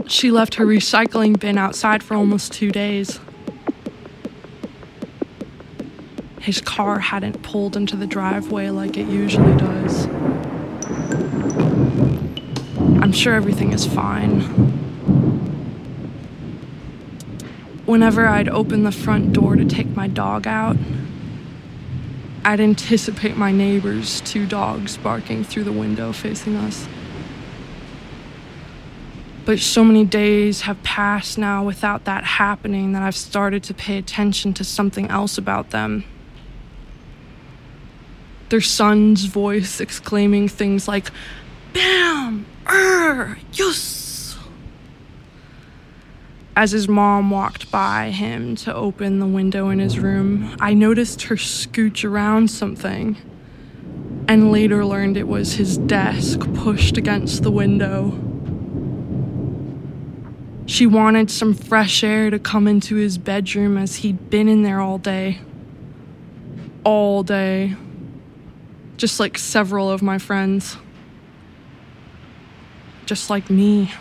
She left her recycling bin outside for almost 2 days. His car hadn't pulled into the driveway like it usually does. I'm sure everything is fine. Whenever I'd open the front door to take my dog out, I'd anticipate my neighbor's 2 dogs barking through the window facing us. But so many days have passed now without that happening that I've started to pay attention to something else about them. Their son's voice exclaiming things like, "Bam! Yes!" As his mom walked by him to open the window in his room, I noticed her scooch around something, and later learned it was his desk pushed against the window. She wanted some fresh air to come into his bedroom as he'd been in there all day. All day. Just like several of my friends. Just like me.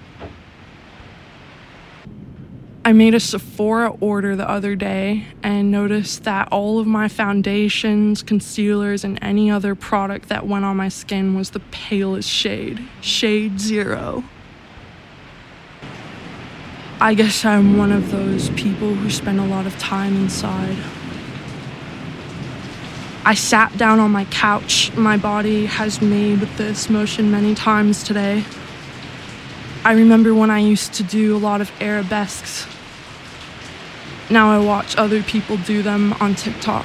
I made a Sephora order the other day and noticed that all of my foundations, concealers, and any other product that went on my skin was the palest shade. Shade 0. I guess I'm one of those people who spend a lot of time inside. I sat down on my couch. My body has made this motion many times today. I remember when I used to do a lot of arabesques. Now I watch other people do them on TikTok.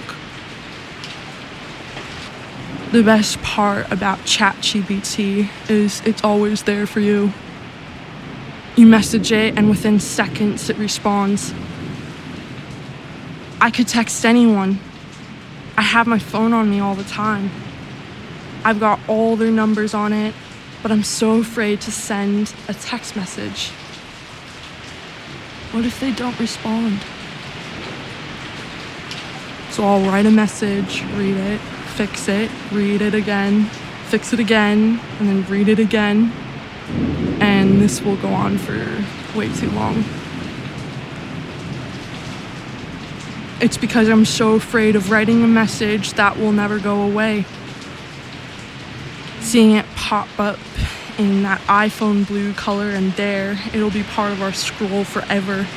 The best part about ChatGPT is it's always there for you. You message it, and within seconds it responds. I could text anyone. I have my phone on me all the time. I've got all their numbers on it, but I'm so afraid to send a text message. What if they don't respond? So I'll write a message, read it, fix it, read it again, fix it again, and then read it again. And this will go on for way too long. It's because I'm so afraid of writing a message that will never go away. Seeing it pop up in that iPhone blue color, and there, it'll be part of our scroll forever.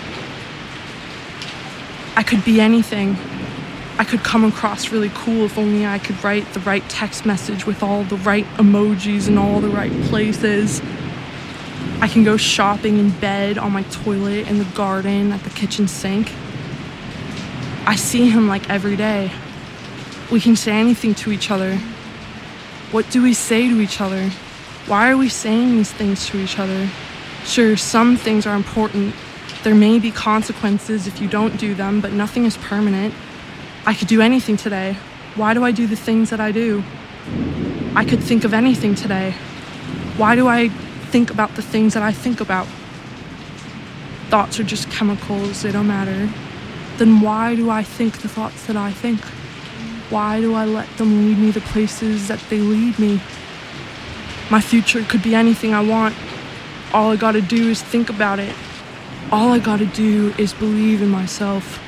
I could be anything. I could come across really cool if only I could write the right text message with all the right emojis in all the right places. I can go shopping in bed, on my toilet, in the garden, at the kitchen sink. I see him like every day. We can say anything to each other. What do we say to each other? Why are we saying these things to each other? Sure, some things are important. There may be consequences if you don't do them, but nothing is permanent. I could do anything today. Why do I do the things that I do? I could think of anything today. Why do I think about the things that I think about? Thoughts are just chemicals, they don't matter. Then why do I think the thoughts that I think? Why do I let them lead me to places that they lead me? My future could be anything I want. All I gotta do is think about it. All I gotta do is believe in myself.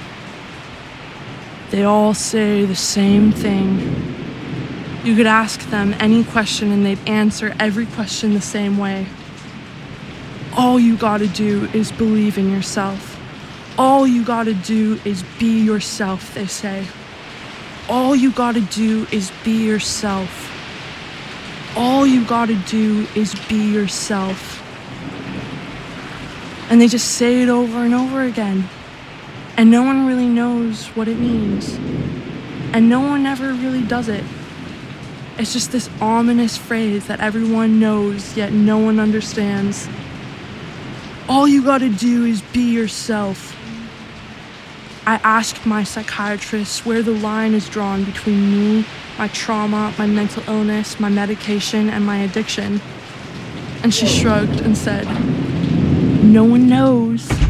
They all say the same thing. You could ask them any question and they'd answer every question the same way. All you gotta do is believe in yourself. All you gotta do is be yourself, they say. All you gotta do is be yourself. All you gotta do is be yourself. And they just say it over and over again. And no one really knows what it means. And no one ever really does it. It's just this ominous phrase that everyone knows, yet no one understands. All you gotta do is be yourself. I asked my psychiatrist where the line is drawn between me, my trauma, my mental illness, my medication, and my addiction. And she shrugged and said, "No one knows."